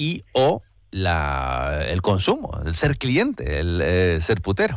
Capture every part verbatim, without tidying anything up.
y o la, el consumo, el ser cliente, el eh, ser putero.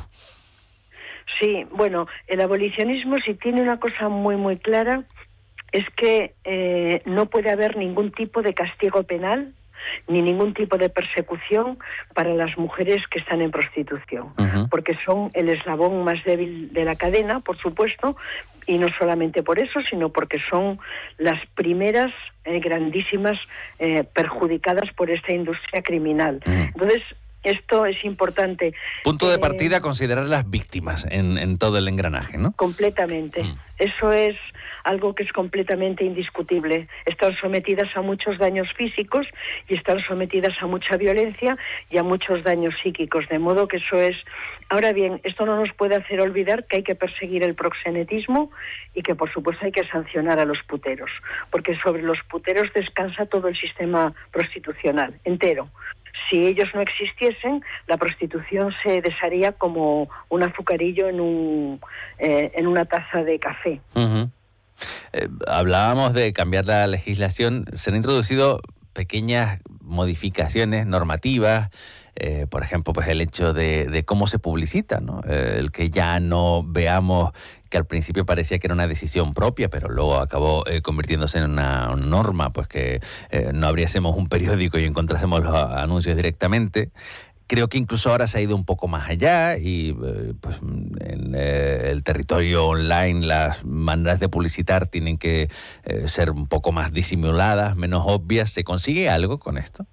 Sí, bueno, el abolicionismo, si tiene una cosa muy, muy clara, es que eh, no puede haber ningún tipo de castigo penal ni ningún tipo de persecución para las mujeres que están en prostitución, uh-huh. porque son el eslabón más débil de la cadena, por supuesto, y no solamente por eso, sino porque son las primeras eh, grandísimas eh, perjudicadas por esta industria criminal. Uh-huh. Entonces, esto es importante. Punto de partida, eh, considerar las víctimas en, en todo el engranaje, ¿no? Completamente. Mm. Eso es algo que es completamente indiscutible. Están sometidas a muchos daños físicos y están sometidas a mucha violencia y a muchos daños psíquicos, de modo que eso es... Ahora bien, esto no nos puede hacer olvidar que hay que perseguir el proxenetismo y que, por supuesto, hay que sancionar a los puteros, porque sobre los puteros descansa todo el sistema prostitucional entero. Si ellos no existiesen, la prostitución se desharía como un azucarillo en un eh, en una taza de café. Uh-huh. Eh, hablábamos de cambiar la legislación. Se han introducido pequeñas modificaciones normativas, eh, por ejemplo, pues el hecho de, de cómo se publicita, ¿no? Eh, el que ya no veamos que al principio parecía que era una decisión propia, pero luego acabó eh, convirtiéndose en una norma, pues que eh, no abriésemos un periódico y encontrásemos los anuncios directamente. Creo que incluso ahora se ha ido un poco más allá y eh, pues en eh, el territorio online las maneras de publicitar tienen que eh, ser un poco más disimuladas, menos obvias. ¿Se consigue algo con esto?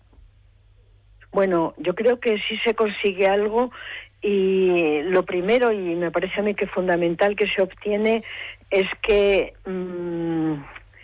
Bueno, yo creo que sí se consigue algo. Y lo primero, y me parece a mí que fundamental que se obtiene, es que mmm,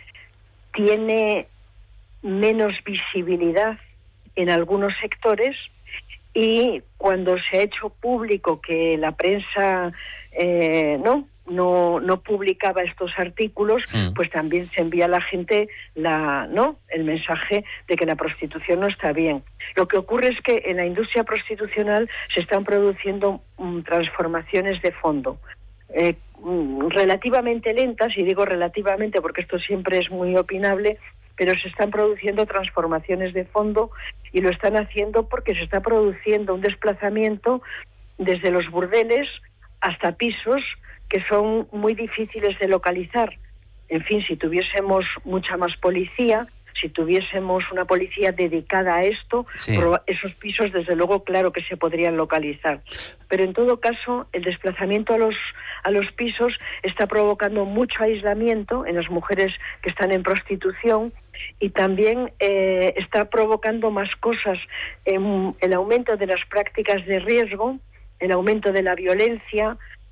tiene menos visibilidad en algunos sectores, y cuando se ha hecho público que la prensa eh, no no no publicaba estos artículos, mm. pues también se envía a la gente la no el mensaje de que la prostitución no está bien. Lo que ocurre es que en la industria prostitucional se están produciendo um, transformaciones de fondo, eh, um, relativamente lentas, y digo relativamente porque esto siempre es muy opinable, pero se están produciendo transformaciones de fondo, y lo están haciendo porque se está produciendo un desplazamiento desde los burdeles hasta pisos que son muy difíciles de localizar. En fin, si tuviésemos mucha más policía, si tuviésemos una policía dedicada a esto, sí. esos pisos desde luego claro que se podrían localizar. Pero en todo caso, el desplazamiento a los a los pisos está provocando mucho aislamiento en las mujeres que están en prostitución, y también eh, está provocando más cosas, eh, el aumento de las prácticas de riesgo, el aumento de la violencia.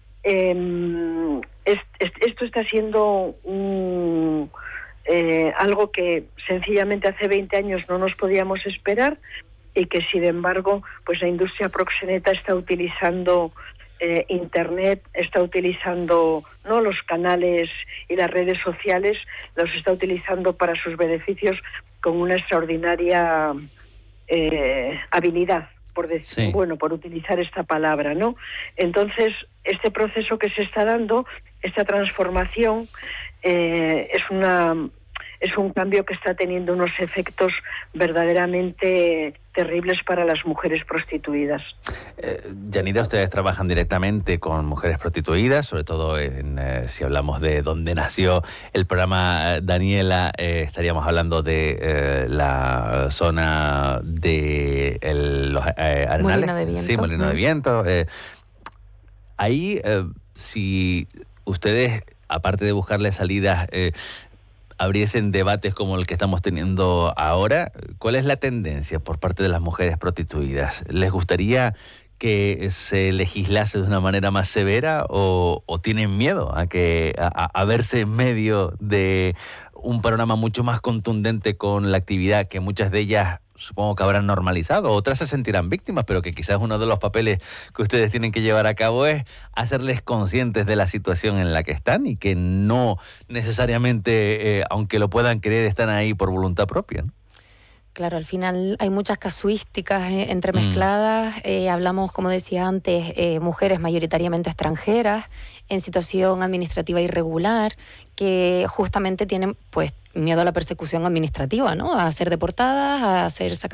Eh, es, es, esto está siendo un... Eh, algo que sencillamente hace veinte años no nos podíamos esperar, y que sin embargo pues la industria proxeneta está utilizando eh, internet, está utilizando no los canales y las redes sociales, los está utilizando para sus beneficios con una extraordinaria eh, habilidad, por decir, sí. bueno, por utilizar esta palabra, ¿no? Entonces, este proceso que se está dando, esta transformación, eh, es una es un cambio que está teniendo unos efectos verdaderamente terribles para las mujeres prostituidas. Eh, Yanira, ustedes trabajan directamente con mujeres prostituidas, sobre todo en, eh, si hablamos de dónde nació el programa Daniela, eh, estaríamos hablando de eh, la zona de el, los eh, Arenales. Molino de Viento. Sí, Molino mm. de Viento. Eh, ahí, eh, si ustedes, aparte de buscarle salidas, eh, abriesen debates como el que estamos teniendo ahora, ¿cuál es la tendencia por parte de las mujeres prostituidas? ¿Les gustaría que se legislase de una manera más severa o, o tienen miedo a que a, a verse en medio de un panorama mucho más contundente con la actividad que muchas de ellas supongo que habrán normalizado? Otras se sentirán víctimas, pero que quizás uno de los papeles que ustedes tienen que llevar a cabo es hacerles conscientes de la situación en la que están y que no necesariamente, eh, aunque lo puedan creer, están ahí por voluntad propia, ¿no? Claro, al final hay muchas casuísticas eh, entremezcladas. Mm. Eh, hablamos, como decía antes, eh, mujeres mayoritariamente extranjeras en situación administrativa irregular, que justamente tienen pues miedo a la persecución administrativa, ¿no? A ser deportadas, a ser sacadas